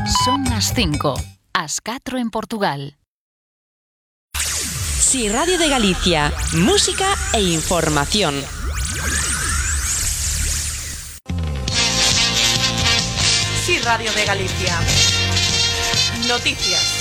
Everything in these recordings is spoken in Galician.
Son as 5, as 4 en Portugal. Si Radio de Galicia, música e información. Si Radio de Galicia. Noticias.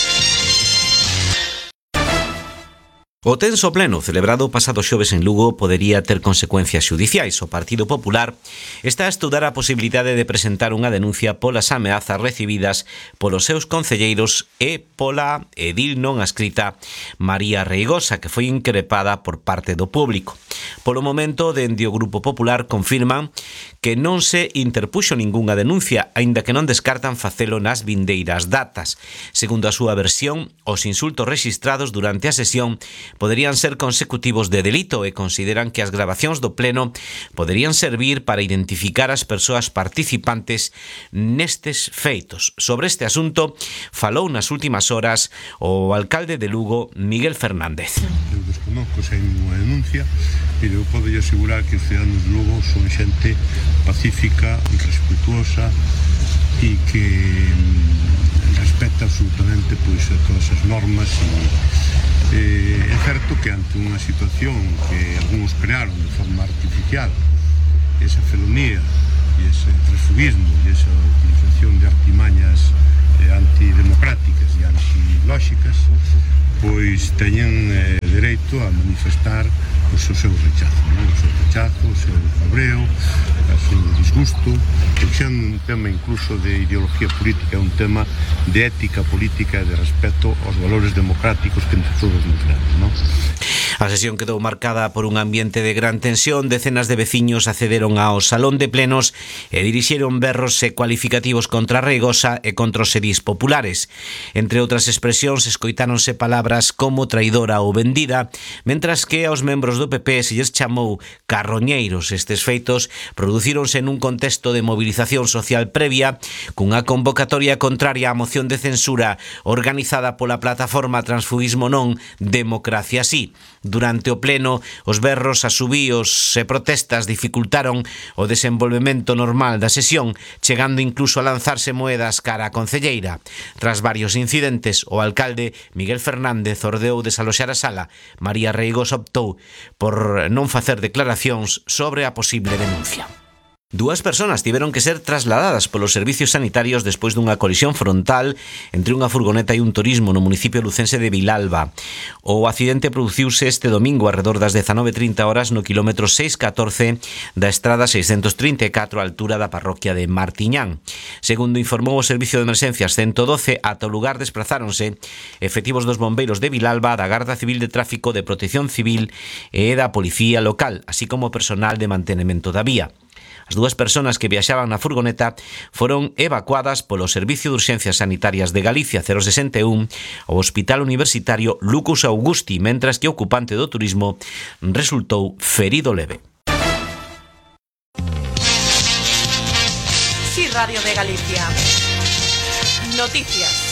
O tenso pleno celebrado o pasado xoves en Lugo podería ter consecuencias xudiciais. O Partido Popular está a estudar a posibilidade de presentar unha denuncia polas ameazas recibidas polos seus concelleiros e pola edil non adscrita María Reigosa, que foi increpada por parte do público. Polo momento, dende o Grupo Popular confirman que non se interpuxo ningunha denuncia, aínda que non descartan facelo nas vindeiras datas. Segundo a súa versión, os insultos rexistrados durante a sesión poderían ser consecutivos de delito e consideran que as gravacións do pleno poderían servir para identificar as persoas participantes nestes feitos. Sobre este asunto falou nas últimas horas o alcalde de Lugo, Miguel Fernández. Eu desconozco se hai ninguna denuncia, pero eu podo asegurar que os ciudadanos de Lugo son xente pacífica, respetuosa e que respecta absolutamente a todas as normas. É certo que ante unha situación que algúns crearon de forma artificial, esa felonía e ese transfugismo e esa utilización de artimañas antidemocráticas e antilóxicas, pois teñen dereito a manifestar o seu rechazo, o seu cabreo, o seu disgusto, porque xa é un tema incluso de ideología política, é un tema de ética política e de respeto aos valores democráticos que entre todos nos creamos, non? A sesión quedou marcada por un ambiente de gran tensión. Decenas de veciños accederon ao salón de plenos e dirixeron berros e cualificativos contra Reigosa e contra os edís populares. Entre outras expresións, escoitáronse palabras como traidora ou vendida, mentras que aos membros do PP se lles chamou carroñeiros. Estes feitos producíronse nun contexto de movilización social previa, cunha convocatoria contraria á moción de censura organizada pola plataforma Transfugismo Non, Democracia Sí. Durante o pleno, os berros, asubíos e protestas dificultaron o desenvolvemento normal da sesión, chegando incluso a lanzarse moedas cara á concelleira. Tras varios incidentes, o alcalde Miguel Fernández ordeou desaloxar a sala. María Reigosa optou por non facer declaracións sobre a posible denuncia. Dúas persoas tiveron que ser trasladadas polos servicios sanitarios despois dunha colisión frontal entre unha furgoneta e un turismo no municipio lucense de Vilalba. O accidente produciuse este domingo arredor das 19:30 horas no quilómetro 614 da estrada 634 á altura da parroquia de Martiñán. Segundo informou o Servicio de Emerxencias 112, ata o lugar desprazáronse efectivos dos bombeiros de Vilalba, da Garda Civil de Tráfico, de Protección Civil e da Policía Local, así como personal de mantenimento da vía. As dúas persoas que viaxaban na furgoneta foron evacuadas polo Servicio de Urxencias Sanitarias de Galicia 061 ao Hospital Universitario Lucas Augusti, mentras que o ocupante do turismo resultou ferido leve. Si Radio de Galicia. Noticias.